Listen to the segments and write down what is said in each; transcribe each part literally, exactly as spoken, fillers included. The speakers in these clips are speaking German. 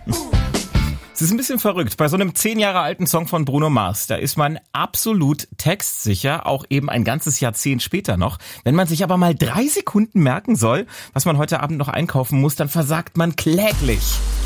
Es ist ein bisschen verrückt. Bei so einem zehn Jahre alten Song von Bruno Mars, da ist man absolut textsicher, auch eben ein ganzes Jahrzehnt später noch. Wenn man sich aber mal drei Sekunden merken soll, was man heute Abend noch einkaufen muss, dann versagt man kläglich.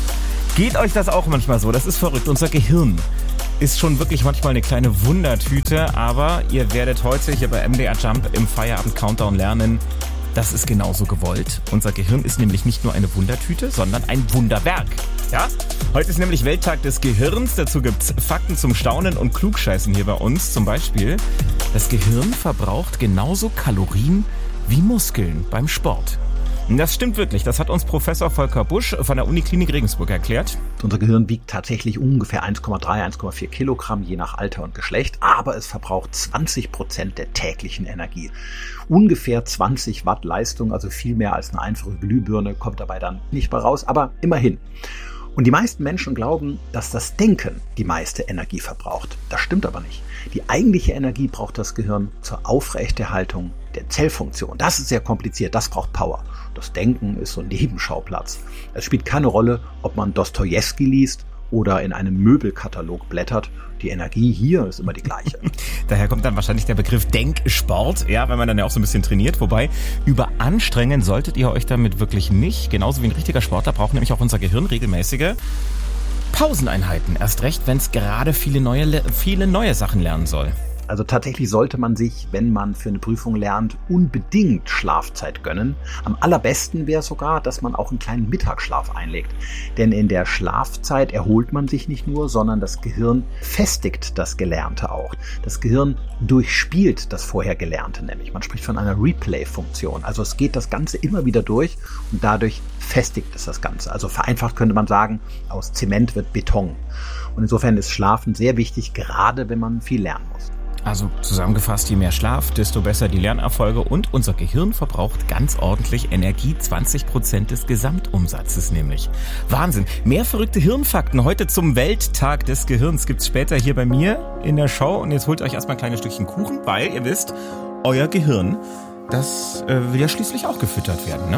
Geht euch das auch manchmal so? Das ist verrückt. Unser Gehirn ist schon wirklich manchmal eine kleine Wundertüte, aber ihr werdet heute hier bei M D R Jump im Feierabend-Countdown lernen, das ist genauso gewollt. Unser Gehirn ist nämlich nicht nur eine Wundertüte, sondern ein Wunderwerk. Ja? Heute ist nämlich Welttag des Gehirns. Dazu gibt's Fakten zum Staunen und Klugscheißen hier bei uns. Zum Beispiel, das Gehirn verbraucht genauso Kalorien wie Muskeln beim Sport. Das stimmt wirklich. Das hat uns Professor Volker Busch von der Uniklinik Regensburg erklärt. Unser Gehirn wiegt tatsächlich ungefähr eins Komma drei, eins Komma vier Kilogramm, je nach Alter und Geschlecht, aber es verbraucht zwanzig Prozent der täglichen Energie. Ungefähr zwanzig Watt Leistung, also viel mehr als eine einfache Glühbirne, kommt dabei dann nicht mehr raus, aber immerhin. Und die meisten Menschen glauben, dass das Denken die meiste Energie verbraucht. Das stimmt aber nicht. Die eigentliche Energie braucht das Gehirn zur Aufrechterhaltung der Zellfunktion. Das ist sehr kompliziert, das braucht Power. Das Denken ist so ein Nebenschauplatz. Es spielt keine Rolle, ob man Dostojewski liest oder in einem Möbelkatalog blättert. Die Energie hier ist immer die gleiche. Daher kommt dann wahrscheinlich der Begriff Denksport, ja, weil man dann ja auch so ein bisschen trainiert. Wobei, überanstrengen solltet ihr euch damit wirklich nicht. Genauso wie ein richtiger Sportler braucht nämlich auch unser Gehirn regelmäßige Pauseneinheiten. Erst recht, wenn es gerade viele neue, viele neue Sachen lernen soll. Also tatsächlich sollte man sich, wenn man für eine Prüfung lernt, unbedingt Schlafzeit gönnen. Am allerbesten wäre sogar, dass man auch einen kleinen Mittagsschlaf einlegt. Denn in der Schlafzeit erholt man sich nicht nur, sondern das Gehirn festigt das Gelernte auch. Das Gehirn durchspielt das vorher Gelernte nämlich. Man spricht von einer Replay-Funktion. Also es geht das Ganze immer wieder durch und dadurch festigt es das Ganze. Also vereinfacht könnte man sagen, aus Zement wird Beton. Und insofern ist Schlafen sehr wichtig, gerade wenn man viel lernen muss. Also zusammengefasst, je mehr Schlaf, desto besser die Lernerfolge und unser Gehirn verbraucht ganz ordentlich Energie, zwanzig Prozent des Gesamtumsatzes nämlich. Wahnsinn. Mehr verrückte Hirnfakten heute zum Welttag des Gehirns gibt's später hier bei mir in der Show. Und jetzt holt euch erstmal ein kleines Stückchen Kuchen, weil ihr wisst, euer Gehirn, das äh, will ja schließlich auch gefüttert werden, ne?